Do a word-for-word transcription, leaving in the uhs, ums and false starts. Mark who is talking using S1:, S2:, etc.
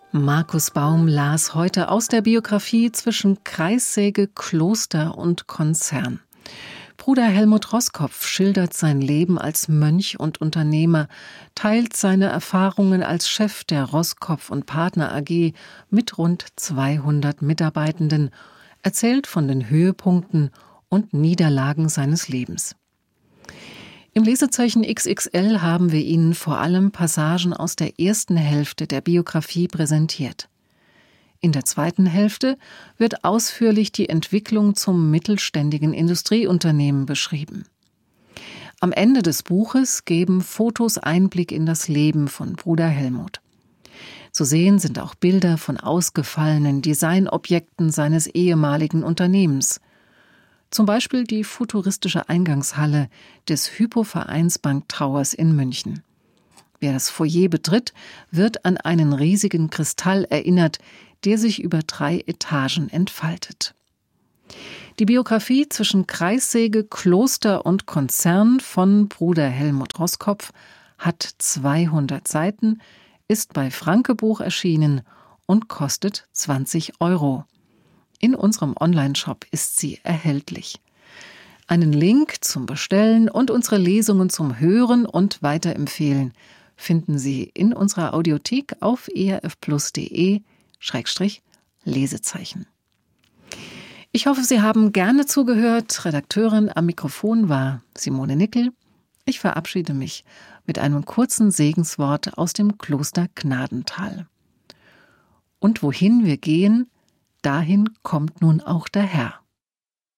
S1: Markus Baum las heute aus der Biografie Zwischen Kreissäge, Kloster und Konzern. Bruder Helmut Roskopf schildert sein Leben als Mönch und Unternehmer, teilt seine Erfahrungen als Chef der Roskopf und Partner A G mit rund zweihundert Mitarbeitenden, erzählt von den Höhepunkten und Niederlagen seines Lebens. Im Lesezeichen X X L haben wir Ihnen vor allem Passagen aus der ersten Hälfte der Biografie präsentiert. In der zweiten Hälfte wird ausführlich die Entwicklung zum mittelständigen Industrieunternehmen beschrieben. Am Ende des Buches geben Fotos Einblick in das Leben von Bruder Helmut. Zu sehen sind auch Bilder von ausgefallenen Designobjekten seines ehemaligen Unternehmens. Zum Beispiel die futuristische Eingangshalle des Hypo-Vereinsbank Towers in München. Wer das Foyer betritt, wird an einen riesigen Kristall erinnert, der sich über drei Etagen entfaltet. Die Biografie Zwischen Kreissäge, Kloster und Konzern von Bruder Helmut Roskopf hat zweihundert Seiten, ist bei Franke Buch erschienen und kostet zwanzig Euro. In unserem Onlineshop ist sie erhältlich. Einen Link zum Bestellen und unsere Lesungen zum Hören und Weiterempfehlen finden Sie in unserer Audiothek auf erfplus.de Schrägstrich Lesezeichen. Ich hoffe, Sie haben gerne zugehört. Redakteurin am Mikrofon war Simone Nickel. Ich verabschiede mich mit einem kurzen Segenswort aus dem Kloster Gnadental. Und wohin wir gehen, dahin kommt nun auch der Herr.